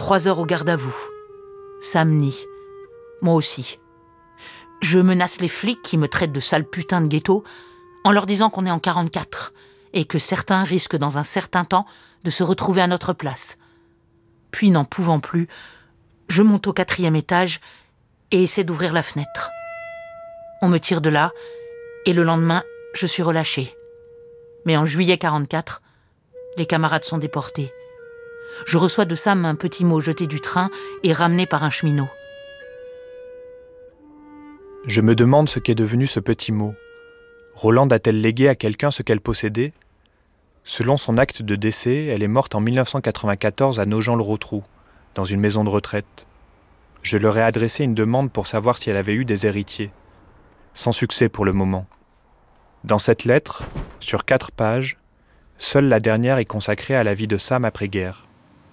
3 heures au garde à vous. Sam nie. Moi aussi. Je menace les flics qui me traitent de sale putain de ghetto en leur disant qu'on est en 44 et que certains risquent dans un certain temps de se retrouver à notre place. Puis, n'en pouvant plus, je monte au 4e étage et essaie d'ouvrir la fenêtre. On me tire de là et le lendemain, je suis relâché. Mais en juillet 44, les camarades sont déportés. Je reçois de Sam un petit mot jeté du train et ramené par un cheminot. Je me demande ce qu'est devenu ce petit mot. Rolande a-t-elle légué à quelqu'un ce qu'elle possédait ? Selon son acte de décès, elle est morte en 1994 à Nogent-le-Rotrou, dans une maison de retraite. Je leur ai adressé une demande pour savoir si elle avait eu des héritiers. Sans succès pour le moment. Dans cette lettre, sur 4 pages, seule la dernière est consacrée à la vie de Sam après-guerre.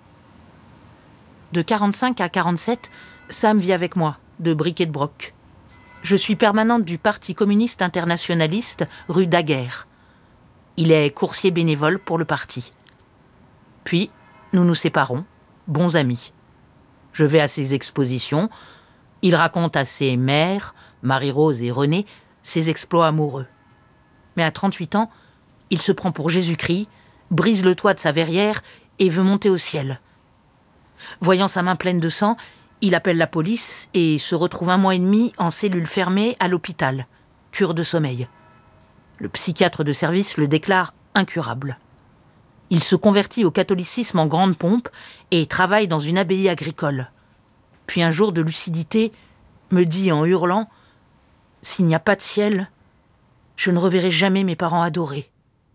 De 45 à 47, Sam vit avec moi, de bric et de broc. Je suis permanente du Parti communiste internationaliste rue Daguerre. Il est coursier bénévole pour le parti. Puis, nous nous séparons, bons amis. Je vais à ses expositions. Il raconte à ses mères, Marie-Rose et René, ses exploits amoureux. Mais à 38 ans, il se prend pour Jésus-Christ, brise le toit de sa verrière et veut monter au ciel. Voyant sa main pleine de sang, il appelle la police et se retrouve 1 mois et demi en cellule fermée à l'hôpital, cure de sommeil. Le psychiatre de service le déclare incurable. Il se convertit au catholicisme en grande pompe et travaille dans une abbaye agricole. Puis un jour de lucidité, me dit en hurlant « S'il n'y a pas de ciel, je ne reverrai jamais mes parents adorés. »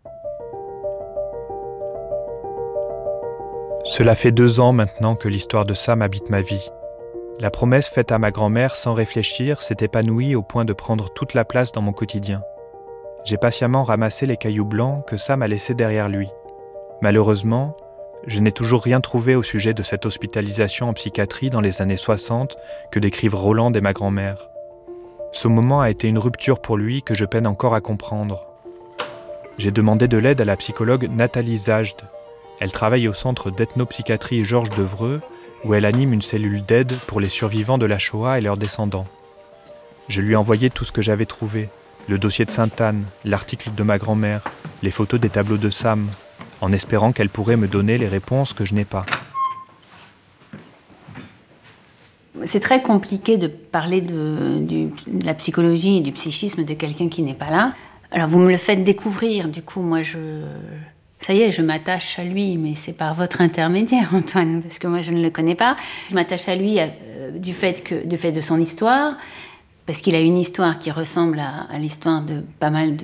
Cela fait 2 ans maintenant que l'histoire de Sam habite ma vie. La promesse faite à ma grand-mère sans réfléchir s'est épanouie au point de prendre toute la place dans mon quotidien. J'ai patiemment ramassé les cailloux blancs que Sam a laissés derrière lui. Malheureusement, je n'ai toujours rien trouvé au sujet de cette hospitalisation en psychiatrie dans les années 60 que décrivent Rolande et ma grand-mère. Ce moment a été une rupture pour lui que je peine encore à comprendre. J'ai demandé de l'aide à la psychologue Nathalie Zajd. Elle travaille au centre d'ethnopsychiatrie Georges Devreux, où elle anime une cellule d'aide pour les survivants de la Shoah et leurs descendants. Je lui ai envoyé tout ce que j'avais trouvé, le dossier de Sainte-Anne, l'article de ma grand-mère, les photos des tableaux de Sam, en espérant qu'elle pourrait me donner les réponses que je n'ai pas. C'est très compliqué de parler de la psychologie et du psychisme de quelqu'un qui n'est pas là. Alors vous me le faites découvrir, du coup moi ça y est, je m'attache à lui, mais c'est par votre intermédiaire, Antoine, parce que moi je ne le connais pas. Je m'attache à lui du fait de son histoire, parce qu'il a une histoire qui ressemble à l'histoire de pas mal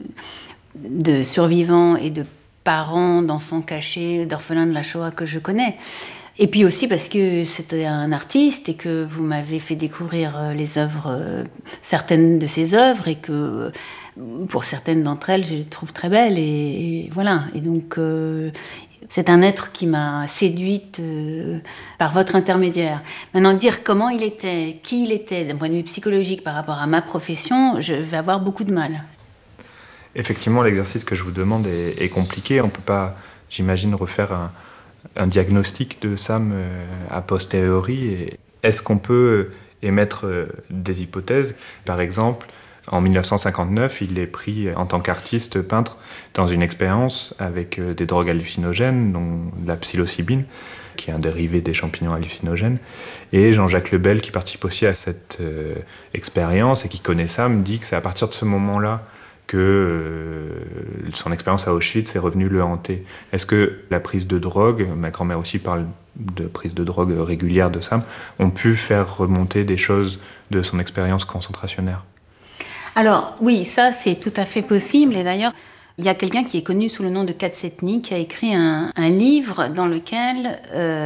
de survivants et de parents d'enfants cachés, d'orphelins de la Shoah que je connais. Et puis aussi parce que c'était un artiste et que vous m'avez fait découvrir certaines de ses œuvres et que pour certaines d'entre elles, je les trouve très belles et voilà. Et donc c'est un être qui m'a séduite par votre intermédiaire. Maintenant, dire comment il était, qui il était d'un point de vue psychologique par rapport à ma profession, je vais avoir beaucoup de mal. Effectivement, l'exercice que je vous demande est compliqué. On ne peut pas, j'imagine, refaire un diagnostic de Sam a posteriori. Et est-ce qu'on peut émettre des hypothèses ? Par exemple, en 1959, il est pris en tant qu'artiste peintre dans une expérience avec des drogues hallucinogènes, dont la psilocybine, qui est un dérivé des champignons hallucinogènes. Et Jean-Jacques Lebel, qui participe aussi à cette expérience et qui connaît Sam, dit que c'est à partir de ce moment-là que son expérience à Auschwitz est revenue le hanter. Est-ce que la prise de drogue, ma grand-mère aussi parle de prise de drogue régulière de Sam, ont pu faire remonter des choses de son expérience concentrationnaire ? Alors oui, ça c'est tout à fait possible. Et d'ailleurs, il y a quelqu'un qui est connu sous le nom de Katsetny qui a écrit un livre dans lequel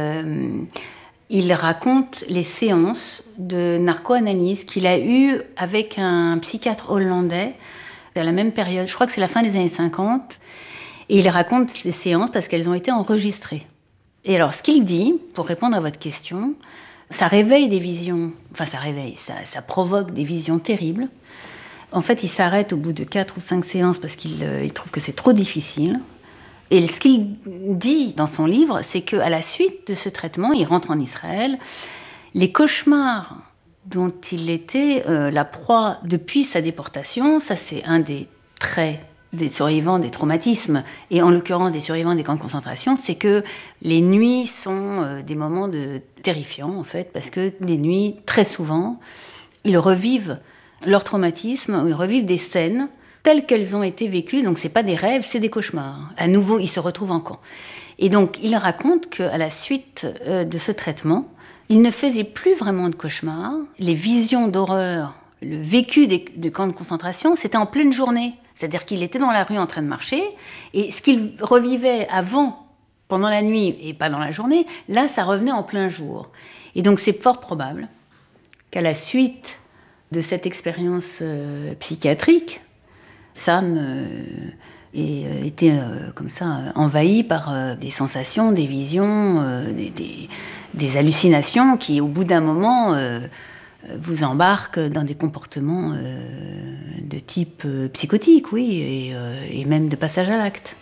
il raconte les séances de narco-analyse qu'il a eues avec un psychiatre hollandais à la même période. Je crois que c'est la fin des années 50. Et il raconte ces séances parce qu'elles ont été enregistrées. Et alors, ce qu'il dit, pour répondre à votre question, ça réveille des visions. Enfin, ça provoque des visions terribles. En fait, il s'arrête au bout de 4 ou 5 séances parce qu'il trouve que c'est trop difficile. Et ce qu'il dit dans son livre, c'est qu'à la suite de ce traitement, il rentre en Israël. Les cauchemars dont il était la proie depuis sa déportation, ça c'est un des traits des survivants des traumatismes, et en l'occurrence des survivants des camps de concentration, c'est que les nuits sont des moments terrifiants, en fait, parce que les nuits, très souvent, ils revivent leur traumatisme, ils revivent des scènes telles qu'elles ont été vécues, donc c'est pas des rêves, c'est des cauchemars. À nouveau, ils se retrouvent en camp. Et donc, il raconte qu'à la suite de ce traitement, il ne faisait plus vraiment de cauchemars. Les visions d'horreur, le vécu des camps de concentration, c'était en pleine journée. C'est-à-dire qu'il était dans la rue en train de marcher, et ce qu'il revivait avant, pendant la nuit et pas dans la journée, là, ça revenait en plein jour. Et donc, c'est fort probable qu'à la suite de cette expérience psychiatrique, Sam était comme ça envahi par des sensations, des visions, des hallucinations qui, au bout d'un moment, vous embarquent dans des comportements de type psychotique, oui, et même de passage à l'acte.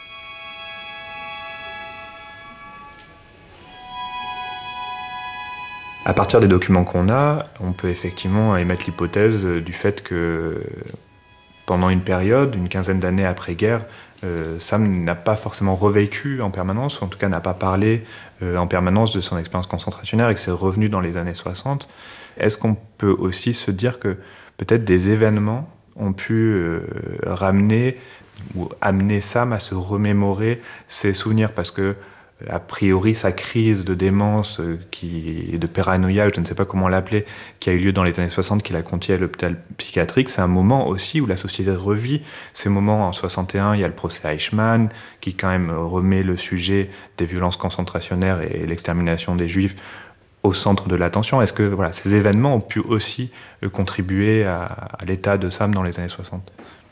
À partir des documents qu'on a, on peut effectivement émettre l'hypothèse du fait que pendant une période, une quinzaine d'années après-guerre, Sam n'a pas forcément revécu en permanence, ou en tout cas n'a pas parlé en permanence de son expérience concentrationnaire et que c'est revenu dans les années 60. Est-ce qu'on peut aussi se dire que peut-être des événements ont pu ramener ou amener Sam à se remémorer ses souvenirs, parce que a priori, sa crise de démence, de paranoïa, je ne sais pas comment l'appeler, qui a eu lieu dans les années 60, qui l'a conduit à l'hôpital psychiatrique, c'est un moment aussi où la société revit ces moments. En 61, il y a le procès Eichmann, qui quand même remet le sujet des violences concentrationnaires et l'extermination des Juifs au centre de l'attention. Est-ce que ces événements ont pu aussi contribuer à l'état de Sam dans les années 60 ?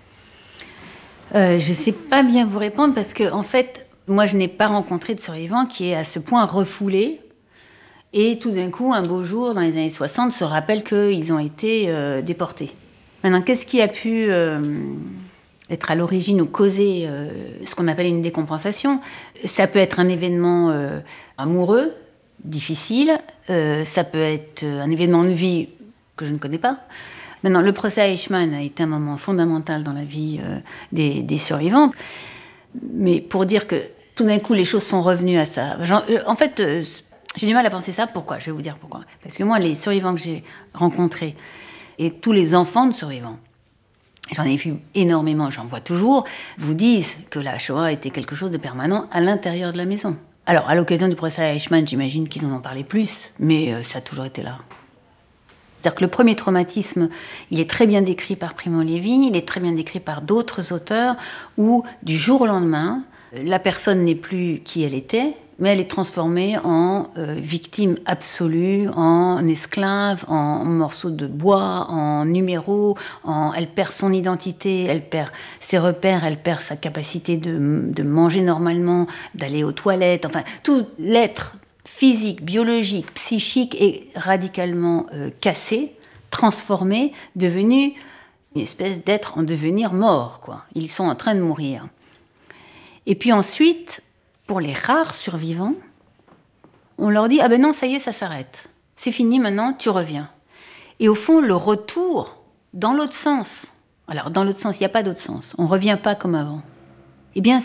Je ne sais pas bien vous répondre, parce que, en fait, moi, je n'ai pas rencontré de survivant qui est à ce point refoulé et tout d'un coup, un beau jour, dans les années 60, se rappelle qu'ils ont été déportés. Maintenant, qu'est-ce qui a pu être à l'origine ou causer ce qu'on appelle une décompensation ? Ça peut être un événement amoureux, difficile, ça peut être un événement de vie que je ne connais pas. Maintenant, le procès Eichmann a été un moment fondamental dans la vie des survivants. Mais pour dire que tout d'un coup, les choses sont revenues à ça. En fait, j'ai du mal à penser ça. Pourquoi ? Je vais vous dire pourquoi. Parce que moi, les survivants que j'ai rencontrés et tous les enfants de survivants, j'en ai vu énormément, j'en vois toujours, vous disent que la Shoah était quelque chose de permanent à l'intérieur de la maison. Alors, à l'occasion du procès Eichmann, j'imagine qu'ils en ont parlé plus, mais ça a toujours été là. C'est-à-dire que le premier traumatisme, il est très bien décrit par Primo Levi, il est très bien décrit par d'autres auteurs, où du jour au lendemain, la personne n'est plus qui elle était, mais elle est transformée en victime absolue, en esclave, en morceau de bois, en numéro, elle perd son identité, elle perd ses repères, elle perd sa capacité de manger normalement, d'aller aux toilettes, enfin, tout l'être physique, biologique, psychique est radicalement cassé, transformé, devenu une espèce d'être en devenir mort, quoi. Ils sont en train de mourir. Et puis ensuite, pour les rares survivants, on leur dit « Ah ben non, ça y est, ça s'arrête. C'est fini maintenant, tu reviens. » Et au fond, le retour dans l'autre sens, alors dans l'autre sens, il n'y a pas d'autre sens, on ne revient pas comme avant. Eh bien,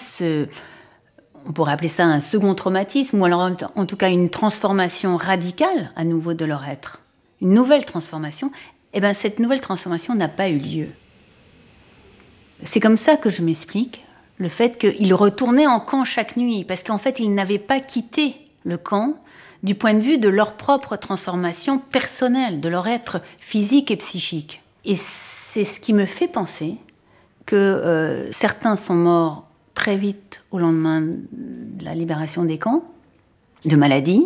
on pourrait appeler ça un second traumatisme, ou alors en tout cas une transformation radicale à nouveau de leur être. Une nouvelle transformation, eh bien cette nouvelle transformation n'a pas eu lieu. C'est comme ça que je m'explique le fait qu'ils retournaient en camp chaque nuit, parce qu'en fait ils n'avaient pas quitté le camp du point de vue de leur propre transformation personnelle, de leur être physique et psychique. Et c'est ce qui me fait penser que certains sont morts très vite au lendemain de la libération des camps, de maladies.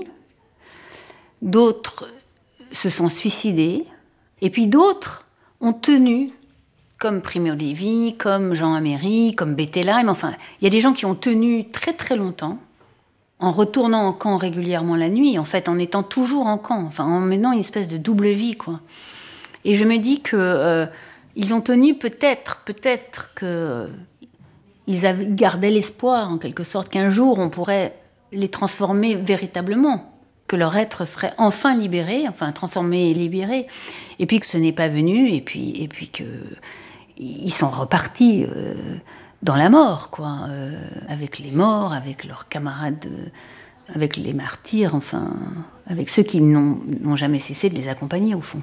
D'autres se sont suicidés. Et puis d'autres ont tenu, comme Primo Levi, comme Jean Améry, comme Bettelheim. Enfin, il y a des gens qui ont tenu très très longtemps, en retournant en camp régulièrement la nuit, en fait, en étant toujours en camp, enfin, en menant une espèce de double vie, quoi. Et je me dis que ils ont tenu peut-être que Ils avaient gardé l'espoir, en quelque sorte, qu'un jour, on pourrait les transformer véritablement, que leur être serait enfin libéré, enfin transformé et libéré, et puis que ce n'est pas venu, et puis qu'ils sont repartis dans la mort, quoi, avec les morts, avec leurs camarades, avec les martyrs, enfin, avec ceux qui n'ont jamais cessé de les accompagner, au fond.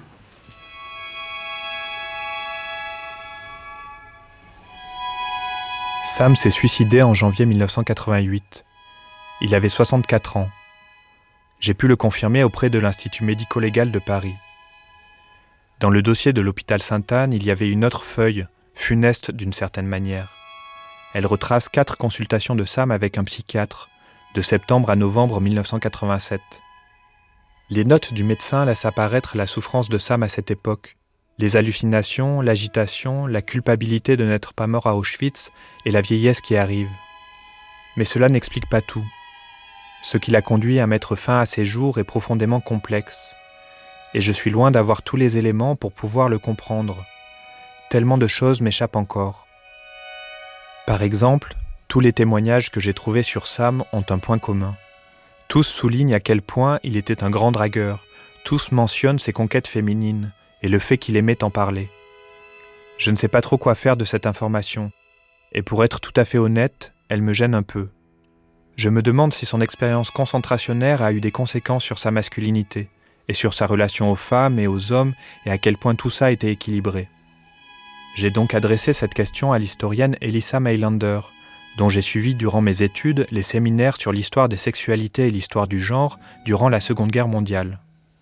Sam s'est suicidé en janvier 1988. Il avait 64 ans. J'ai pu le confirmer auprès de l'Institut médico-légal de Paris. Dans le dossier de l'hôpital Sainte-Anne, il y avait une autre feuille, funeste d'une certaine manière. Elle retrace 4 consultations de Sam avec un psychiatre, de septembre à novembre 1987. Les notes du médecin laissent apparaître la souffrance de Sam à cette époque, les hallucinations, l'agitation, la culpabilité de n'être pas mort à Auschwitz et la vieillesse qui arrive. Mais cela n'explique pas tout. Ce qui l'a conduit à mettre fin à ses jours est profondément complexe. Et je suis loin d'avoir tous les éléments pour pouvoir le comprendre. Tellement de choses m'échappent encore. Par exemple, tous les témoignages que j'ai trouvés sur Sam ont un point commun. Tous soulignent à quel point il était un grand dragueur. Tous mentionnent ses conquêtes féminines et le fait qu'il aimait en parler. Je ne sais pas trop quoi faire de cette information. Et pour être tout à fait honnête, elle me gêne un peu. Je me demande si son expérience concentrationnaire a eu des conséquences sur sa masculinité, et sur sa relation aux femmes et aux hommes, et à quel point tout ça était équilibré. J'ai donc adressé cette question à l'historienne Elissa Meilander, dont j'ai suivi durant mes études les séminaires sur l'histoire des sexualités et l'histoire du genre durant la Seconde Guerre mondiale.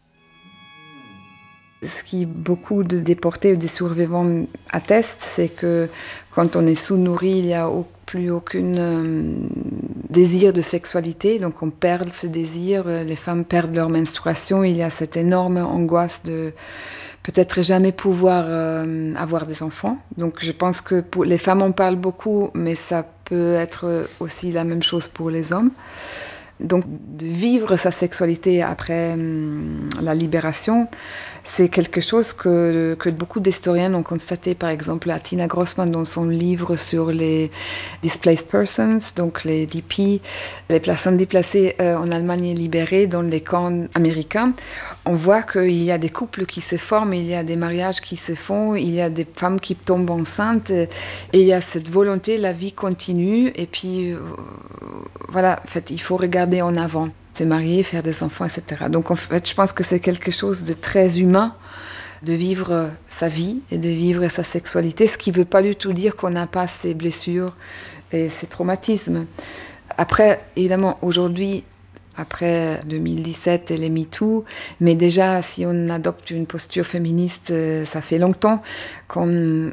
Ce qui beaucoup de déportés ou de survivants attestent, c'est que quand on est sous-nourri, il n'y a plus aucun désir de sexualité, donc on perd ses désirs, les femmes perdent leur menstruation, il y a cette énorme angoisse de peut-être jamais pouvoir avoir des enfants. Donc je pense que pour les femmes on parle beaucoup, mais ça peut être aussi la même chose pour les hommes. Donc de vivre sa sexualité après la libération, c'est quelque chose que beaucoup d'historiens ont constaté. Par exemple, Tina Grossman, dans son livre sur les displaced persons, donc les DP, les personnes déplacées en Allemagne libérées dans les camps américains, on voit qu'il y a des couples qui se forment, il y a des mariages qui se font, il y a des femmes qui tombent enceintes, et il y a cette volonté, la vie continue, et puis voilà, en fait, il faut regarder en avant, se marier, faire des enfants, etc. Donc en fait, je pense que c'est quelque chose de très humain de vivre sa vie et de vivre sa sexualité, ce qui ne veut pas du tout dire qu'on n'a pas ces blessures et ces traumatismes. Après, évidemment, aujourd'hui, après 2017 et les MeToo, mais déjà, si on adopte une posture féministe, ça fait longtemps qu'on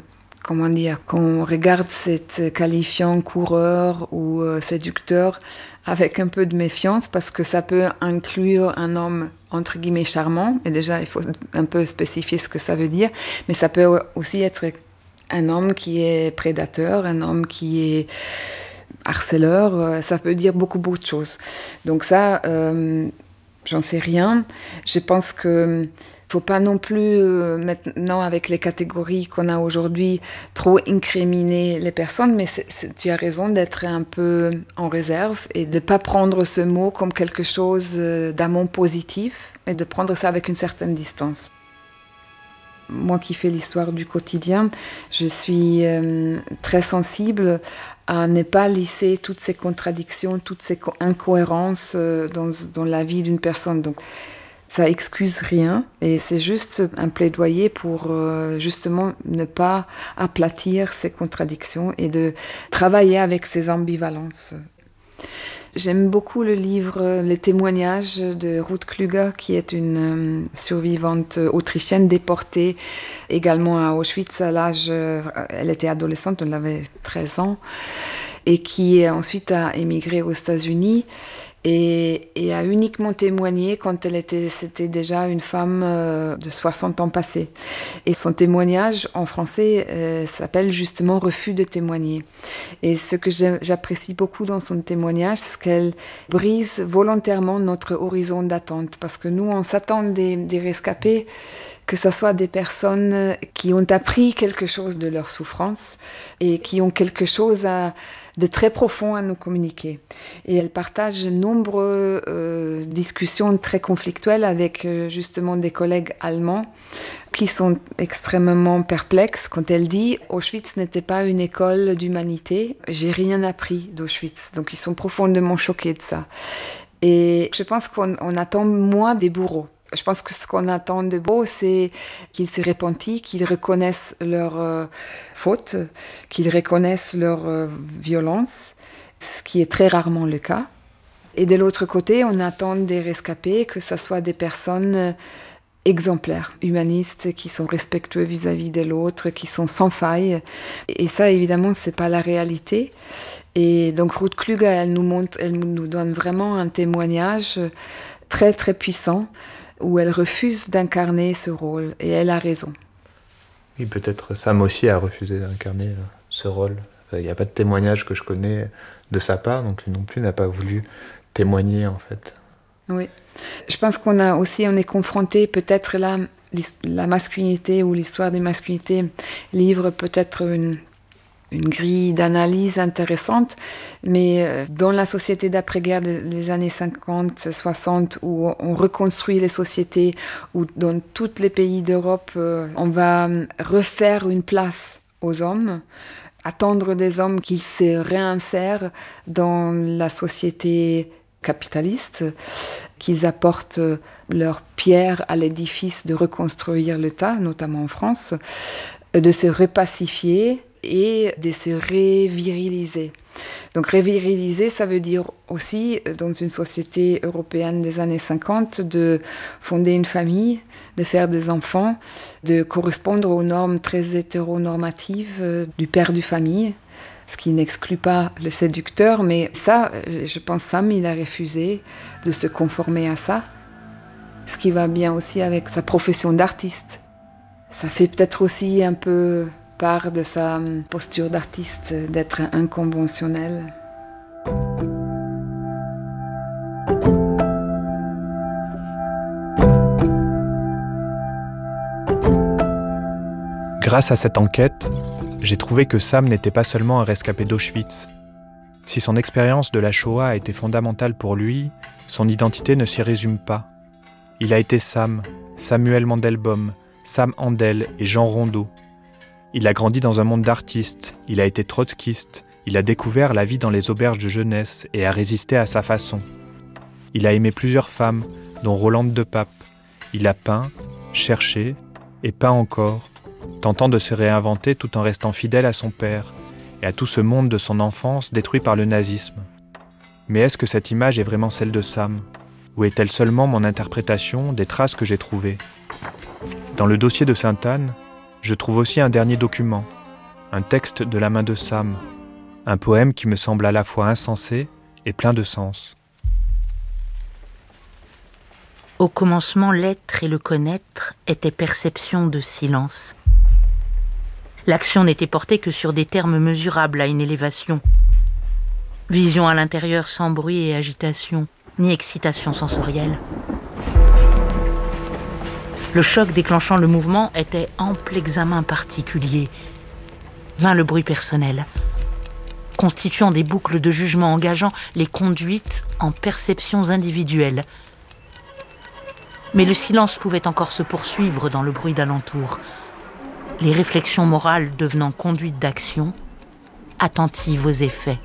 regarde cette qualifiant coureur ou séducteur avec un peu de méfiance, parce que ça peut inclure un homme entre guillemets charmant, et déjà il faut un peu spécifier ce que ça veut dire, mais ça peut aussi être un homme qui est prédateur, un homme qui est harceleur, ça peut dire beaucoup de choses. Donc ça, j'en sais rien. Je pense que faut pas non plus, maintenant, avec les catégories qu'on a aujourd'hui, trop incriminer les personnes, mais tu as raison d'être un peu en réserve et de ne pas prendre ce mot comme quelque chose d'amont positif et de prendre ça avec une certaine distance. Moi qui fais l'histoire du quotidien, je suis très sensible à ne pas lisser toutes ces contradictions, toutes ces incohérences dans la vie d'une personne. Donc, ça excuse rien et c'est juste un plaidoyer pour justement ne pas aplatir ces contradictions et de travailler avec ces ambivalences. J'aime beaucoup le livre Les témoignages de Ruth Klüger, qui est une survivante autrichienne déportée également à Auschwitz à l'âge, elle était adolescente, elle avait 13 ans, et qui ensuite a émigré aux États-Unis et a uniquement témoigné quand c'était déjà une femme de 60 ans passés. Et son témoignage en français s'appelle justement « Refus de témoigner ». Et ce que j'apprécie beaucoup dans son témoignage, c'est qu'elle brise volontairement notre horizon d'attente. Parce que nous, on s'attend des rescapés, que ce soit des personnes qui ont appris quelque chose de leur souffrance et qui ont quelque chose de très profond à nous communiquer. Et elle partage de nombreuses discussions très conflictuelles avec justement des collègues allemands qui sont extrêmement perplexes quand elle dit « Auschwitz n'était pas une école d'humanité, j'ai rien appris d'Auschwitz ». Donc ils sont profondément choqués de ça. Et je pense qu'on attend moins des bourreaux. Je pense que ce qu'on attend de beau, c'est qu'ils se repentent, qu'ils reconnaissent leurs fautes, qu'ils reconnaissent leur violence, ce qui est très rarement le cas. Et de l'autre côté, on attend des rescapés, que ce soit des personnes exemplaires, humanistes, qui sont respectueux vis-à-vis de l'autre, qui sont sans faille. Et ça, évidemment, c'est pas la réalité. Et donc Ruth Kluge, elle nous donne vraiment un témoignage très, très puissant, où elle refuse d'incarner ce rôle, et elle a raison. Oui, peut-être Sam aussi a refusé d'incarner ce rôle. Il n'y a pas de témoignage que je connais de sa part, donc lui non plus n'a pas voulu témoigner en fait. Oui, je pense on est confronté peut-être là, la masculinité ou l'histoire des masculinités livre peut-être une grille d'analyse intéressante, mais dans la société d'après-guerre des années 50, 60, où on reconstruit les sociétés, où dans tous les pays d'Europe, on va refaire une place aux hommes, attendre des hommes qu'ils se réinsèrent dans la société capitaliste, qu'ils apportent leur pierre à l'édifice de reconstruire l'État, notamment en France, de se repacifier et de se réviriliser. Donc réviriliser, ça veut dire aussi, dans une société européenne des années 50, de fonder une famille, de faire des enfants, de correspondre aux normes très hétéronormatives du père de famille, ce qui n'exclut pas le séducteur, mais ça, je pense Sam, il a refusé de se conformer à ça, ce qui va bien aussi avec sa profession d'artiste. Ça fait peut-être aussi un peu part de sa posture d'artiste, d'être inconventionnel. Grâce à cette enquête, j'ai trouvé que Sam n'était pas seulement un rescapé d'Auschwitz. Si son expérience de la Shoah a été fondamentale pour lui, son identité ne s'y résume pas. Il a été Sam, Samuel Mandelbaum, Sam Handel et Jean Rondeau. Il a grandi dans un monde d'artistes, il a été trotskiste, il a découvert la vie dans les auberges de jeunesse et a résisté à sa façon. Il a aimé plusieurs femmes, dont Rolande de Pape. Il a peint, cherché et peint encore, tentant de se réinventer tout en restant fidèle à son père et à tout ce monde de son enfance détruit par le nazisme. Mais est-ce que cette image est vraiment celle de Sam ? Ou est-elle seulement mon interprétation des traces que j'ai trouvées ? Dans le dossier de Sainte-Anne, je trouve aussi un dernier document, un texte de la main de Sam, un poème qui me semble à la fois insensé et plein de sens. Au commencement, l'être et le connaître étaient perception de silence. L'action n'était portée que sur des termes mesurables à une élévation. Vision à l'intérieur sans bruit et agitation, ni excitation sensorielle. Le choc déclenchant le mouvement était ample examen particulier. Vint le bruit personnel, constituant des boucles de jugement engageant les conduites en perceptions individuelles. Mais le silence pouvait encore se poursuivre dans le bruit d'alentour, les réflexions morales devenant conduite d'action, attentives aux effets.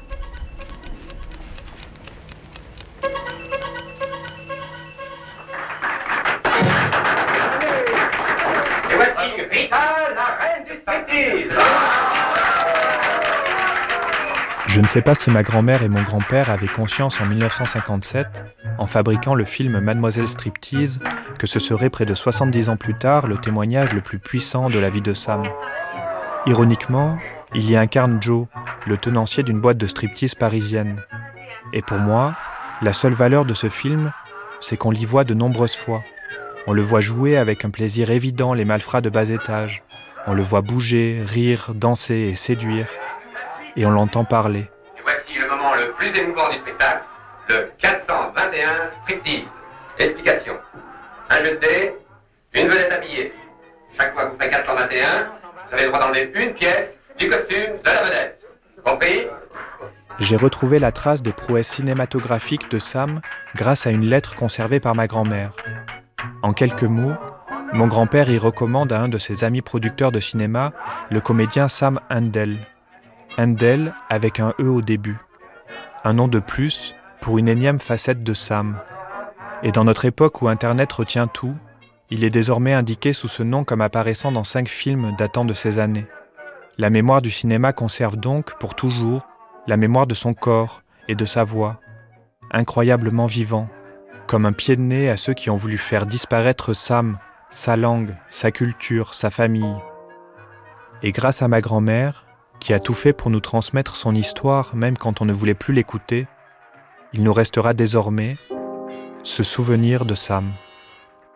Je ne sais pas si ma grand-mère et mon grand-père avaient conscience en 1957, en fabriquant le film Mademoiselle Striptease, que ce serait près de 70 ans plus tard le témoignage le plus puissant de la vie de Sam. Ironiquement, il y incarne Joe, le tenancier d'une boîte de striptease parisienne. Et pour moi, La seule valeur de ce film, c'est qu'on l'y voit de nombreuses fois. On le voit jouer avec un plaisir évident les malfrats de bas étage. On le voit bouger, rire, danser et séduire. Et on l'entend parler. Et voici le moment le plus émouvant du spectacle, le 421 striptease. Explication. Un jeu de dés, une vedette habillée. Chaque fois que vous faites 421, vous avez le droit d'enlever une pièce du costume de la vedette. Compris ? J'ai retrouvé la trace des prouesses cinématographiques de Sam grâce à une lettre conservée par ma grand-mère. En quelques mots, mon grand-père y recommande à un de ses amis producteurs de cinéma le comédien Sam Handel. Handel avec un E au début. Un nom de plus pour une énième facette de Sam. Et dans notre époque où Internet retient tout, il est désormais indiqué sous ce nom comme apparaissant dans 5 films datant de ces années. La mémoire du cinéma conserve donc, pour toujours, la mémoire de son corps et de sa voix, incroyablement vivant, comme un pied de nez à ceux qui ont voulu faire disparaître Sam, sa langue, sa culture, sa famille. Et grâce à ma grand-mère, qui a tout fait pour nous transmettre son histoire même quand on ne voulait plus l'écouter, il nous restera désormais ce souvenir de Sam.